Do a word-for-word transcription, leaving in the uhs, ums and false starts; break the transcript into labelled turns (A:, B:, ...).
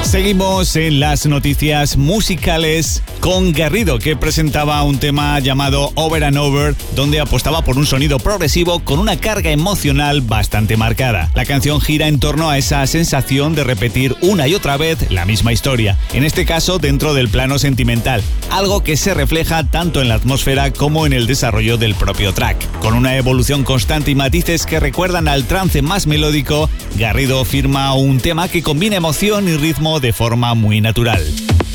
A: Seguimos en las noticias musicales con Garrido, que presentaba un tema llamado Over and Over, donde apostaba por un sonido progresivo con una carga emocional bastante marcada. La canción gira en torno a esa sensación de repetir una y otra vez la misma historia, en este caso dentro del plano sentimental, algo que se refleja tanto en la atmósfera como en el desarrollo del propio track. Con una evolución constante y matices que recuerdan al trance más melódico, Garrido firma un tema que combina emoción y ritmo de forma muy natural.